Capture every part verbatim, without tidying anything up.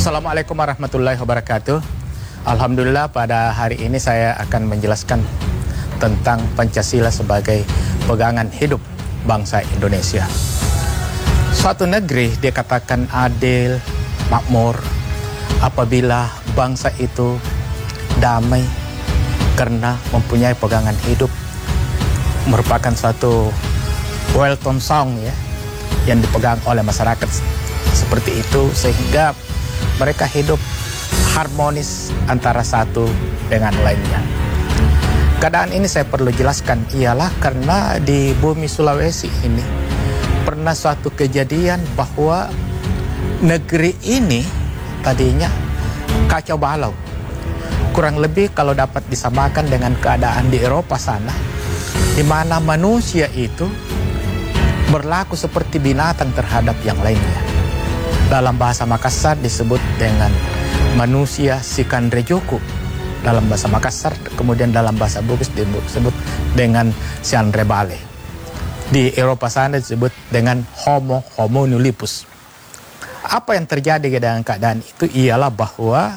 Assalamualaikum warahmatullahi wabarakatuh. Alhamdulillah pada hari ini saya akan menjelaskan tentang Pancasila sebagai pegangan hidup bangsa Indonesia. Suatu negeri dikatakan adil, makmur apabila bangsa itu damai karena mempunyai pegangan hidup, merupakan suatu well-tone song ya yang dipegang oleh masyarakat seperti itu, sehingga mereka hidup harmonis antara satu dengan lainnya. Keadaan ini saya perlu jelaskan ialah karena di bumi Sulawesi ini pernah suatu kejadian bahwa negeri ini tadinya kacau balau. Kurang lebih kalau dapat disamakan dengan keadaan di Eropa sana, di mana manusia itu berlaku seperti binatang terhadap yang lainnya. Dalam bahasa Makassar disebut dengan manusia Sikanrejoku dalam bahasa Makassar, kemudian dalam bahasa Bugis disebut dengan Sianrebale. Di Eropa sana disebut dengan Homo homunculus. Apa yang terjadi dengan keadaan itu ialah bahwa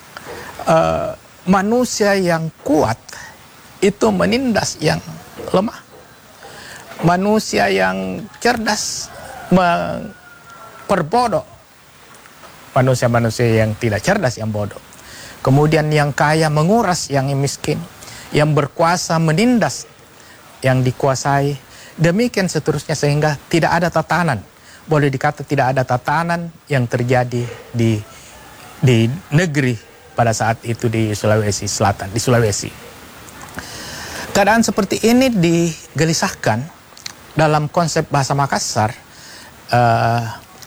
uh, manusia yang kuat itu menindas yang lemah. Manusia yang cerdas memperbodoh manusia-manusia yang tidak cerdas, yang bodoh. Kemudian yang kaya menguras yang miskin, yang berkuasa menindas yang dikuasai. Demikian seterusnya sehingga tidak ada tatanan. Boleh dikata tidak ada tatanan yang terjadi di di negeri pada saat itu di Sulawesi Selatan, di Sulawesi. Keadaan seperti ini digelisahkan dalam konsep bahasa Makassar. Uh,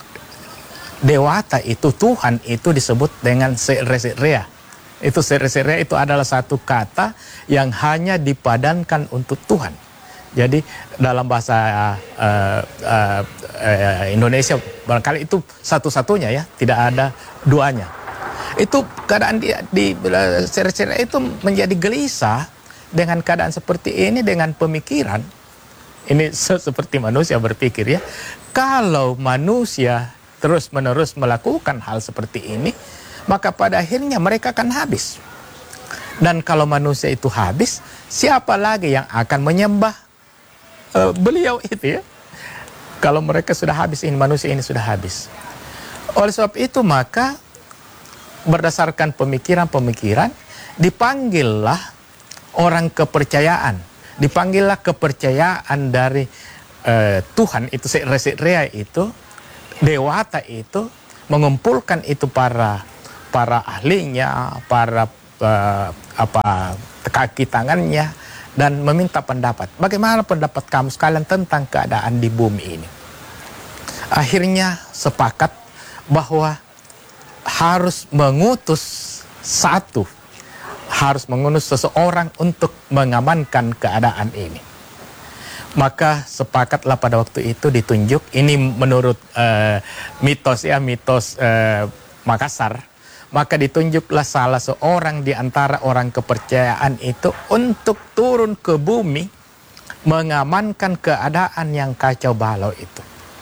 Dewata itu, Tuhan itu disebut dengan Se'Resea. Itu Se'Resea itu adalah satu kata yang hanya dipadankan untuk Tuhan. Jadi dalam bahasa uh, uh, uh, Indonesia barangkali itu satu-satunya ya, tidak ada duanya. Itu keadaan di, di uh, Se'Resea itu menjadi gelisah dengan keadaan seperti ini, dengan pemikiran. Ini seperti manusia berpikir ya. Kalau manusia terus-menerus melakukan hal seperti ini, maka pada akhirnya mereka akan habis. Dan kalau manusia itu habis, siapa lagi yang akan menyembah uh, beliau itu ya? Kalau mereka sudah habis, ini manusia ini sudah habis. Oleh sebab itu maka berdasarkan pemikiran-pemikiran, dipanggillah orang kepercayaan, dipanggillah kepercayaan dari uh, Tuhan itu, Se'Resea itu, Dewata itu, mengumpulkan itu para para ahlinya, para uh, apa kaki tangannya, dan meminta pendapat. Bagaimana pendapat kamu sekalian tentang keadaan di bumi ini? Akhirnya sepakat bahwa harus mengutus satu, harus mengutus seseorang untuk mengamankan keadaan ini. Maka sepakatlah pada waktu itu ditunjuk, ini menurut uh, mitos ya, mitos uh, Makassar, maka ditunjuklah salah seorang di antara orang kepercayaan itu untuk turun ke bumi mengamankan keadaan yang kacau balau itu.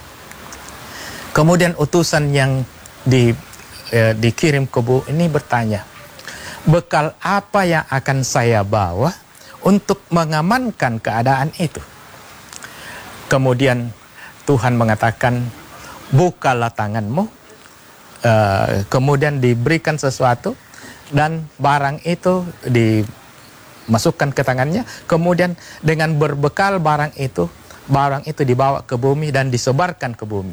Kemudian utusan yang di, uh, dikirim ke bumi ini bertanya, bekal apa yang akan saya bawa untuk mengamankan keadaan itu? Kemudian Tuhan mengatakan, bukalah tanganmu, uh, kemudian diberikan sesuatu, dan barang itu dimasukkan ke tangannya, kemudian dengan berbekal barang itu, barang itu dibawa ke bumi dan disebarkan ke bumi.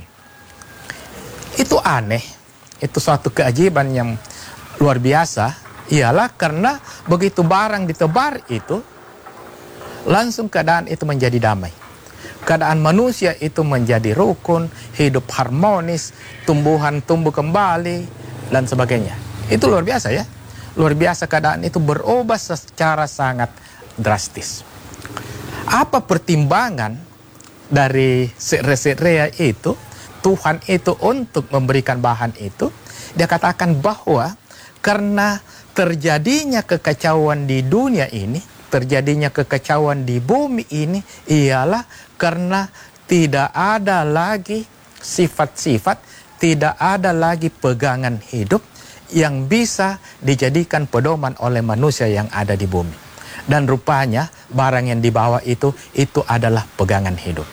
Itu aneh, itu suatu keajaiban yang luar biasa, ialah karena begitu barang ditebar itu, langsung keadaan itu menjadi damai. Keadaan manusia itu menjadi rukun, hidup harmonis, tumbuhan tumbuh kembali, dan sebagainya. Itu luar biasa ya. Luar biasa keadaan itu berubah secara sangat drastis. Apa pertimbangan dari Se'Resea itu, Tuhan itu untuk memberikan bahan itu? Dia katakan bahwa karena terjadinya kekacauan di dunia ini, terjadinya kekacauan di bumi ini ialah karena tidak ada lagi sifat-sifat tidak ada lagi pegangan hidup yang bisa dijadikan pedoman oleh manusia yang ada di bumi. Dan rupanya barang yang dibawa itu, itu adalah pegangan hidup.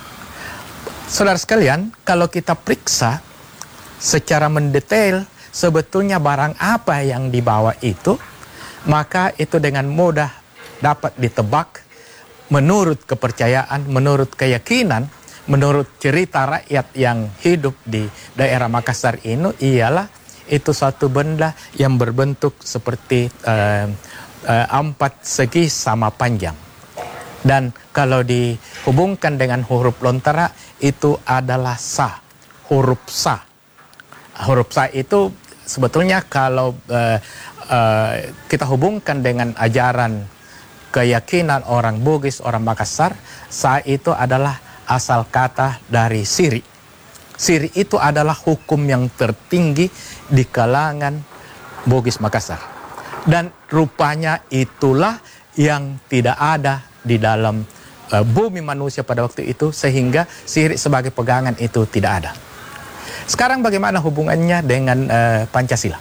Saudara sekalian, kalau kita periksa secara mendetail sebetulnya barang apa yang dibawa itu, maka itu dengan mudah dapat ditebak menurut kepercayaan, menurut keyakinan, menurut cerita rakyat yang hidup di daerah Makassar ini, ialah itu suatu benda yang berbentuk seperti uh, uh, empat segi sama panjang. Dan kalau dihubungkan dengan huruf lontara, itu adalah sa, huruf sa. Huruf sa itu sebetulnya kalau uh, uh, kita hubungkan dengan ajaran keyakinan orang Bugis, orang Makassar, sa itu adalah asal kata dari siri. Siri itu adalah hukum yang tertinggi di kalangan Bugis Makassar. Dan rupanya itulah yang tidak ada di dalam uh, bumi manusia pada waktu itu, sehingga siri sebagai pegangan itu tidak ada. Sekarang bagaimana hubungannya dengan uh, Pancasila?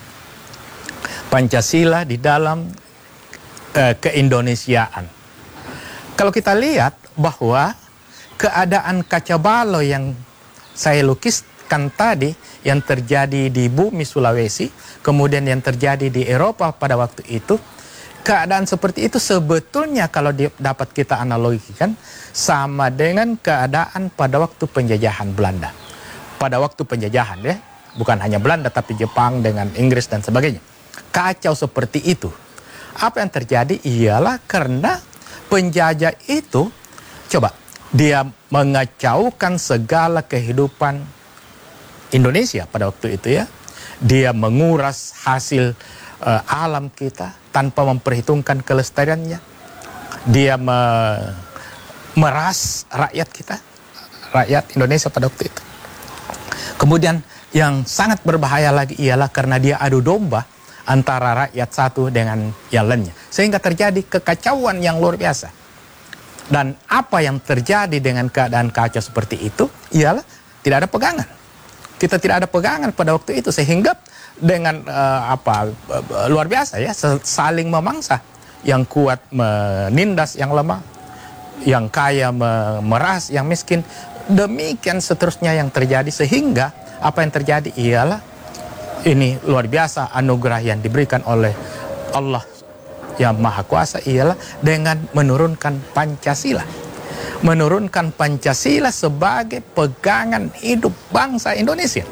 Pancasila di dalam uh, keindonesiaan. Kalau kita lihat bahwa keadaan kaca balau yang saya lukiskan tadi, yang terjadi di bumi Sulawesi, kemudian yang terjadi di Eropa pada waktu itu, keadaan seperti itu sebetulnya kalau di, dapat kita analogikan sama dengan keadaan pada waktu penjajahan Belanda. Pada waktu penjajahan ya, bukan hanya Belanda tapi Jepang dengan Inggris dan sebagainya. Kacau seperti itu. Apa yang terjadi ialah karena penjajah itu, coba, dia mengacaukan segala kehidupan Indonesia pada waktu itu ya. Dia menguras hasil uh, alam kita tanpa memperhitungkan kelestariannya. Dia me meras rakyat kita, rakyat Indonesia pada waktu itu. Kemudian yang sangat berbahaya lagi ialah karena dia adu domba antara rakyat satu dengan yang lainnya. Sehingga terjadi kekacauan yang luar biasa. Dan apa yang terjadi dengan keadaan kacau seperti itu ialah tidak ada pegangan. Kita tidak ada pegangan pada waktu itu, sehingga dengan uh, apa uh, luar biasa ya, saling memangsa. Yang kuat menindas yang lemah, yang kaya memeras yang miskin. Demikian seterusnya yang terjadi, sehingga apa yang terjadi ialah ini luar biasa anugerah yang diberikan oleh Allah yang Maha Kuasa, ialah dengan menurunkan Pancasila. Menurunkan Pancasila sebagai pegangan hidup bangsa Indonesia.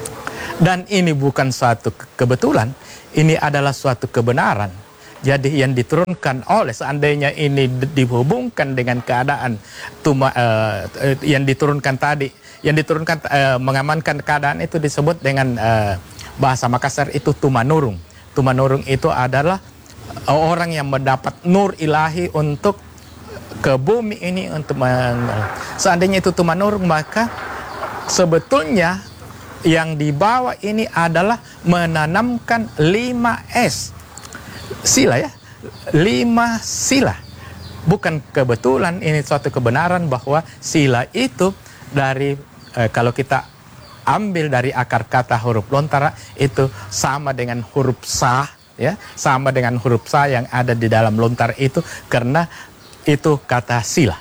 Dan ini bukan suatu kebetulan, ini adalah suatu kebenaran. Jadi yang diturunkan oleh, seandainya ini dihubungkan dengan keadaan tuma, uh, yang diturunkan tadi, yang diturunkan uh, mengamankan keadaan itu disebut dengan uh, bahasa Makassar itu tumanurung. Tumanurung itu adalah orang yang mendapat nur ilahi untuk ke bumi ini, untuk meng... seandainya itu tumanurung, maka sebetulnya yang dibawa ini adalah menanamkan lima S sila ya, lima sila. Bukan kebetulan, ini suatu kebenaran bahwa sila itu dari eh, kalau kita ambil dari akar kata huruf lontara itu sama dengan huruf sa. Ya, sama dengan huruf sa yang ada di dalam lontar itu, karena itu kata sila.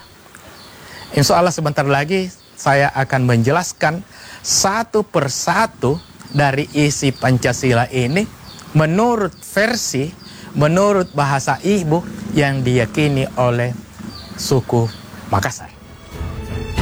Insya Allah sebentar lagi saya akan menjelaskan satu persatu dari isi Pancasila ini menurut versi, menurut bahasa ibu yang diyakini oleh suku Makassar.